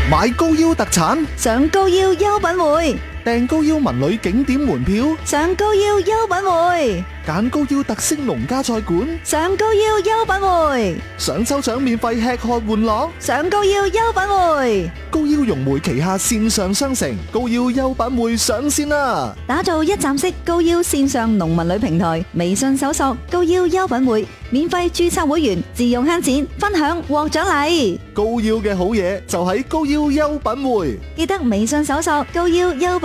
買高腰特產， 上高腰優品匯， 訂高腰文旅景點門票， 上高腰優品匯， 揀高腰特色農家菜館， 上高腰優品匯， 想抽獎免費吃喝玩樂， 上高腰優品匯。 高腰融匯旗下線上商城高腰優品匯上線啦！ 打造一站式高腰線上農民旅平台，微信搜索高腰優品匯，免費註冊會員，自用慳錢，分享獲獎勵。 高腰嘅好嘢就喺高腰優品匯， 記得微信搜索高腰優品。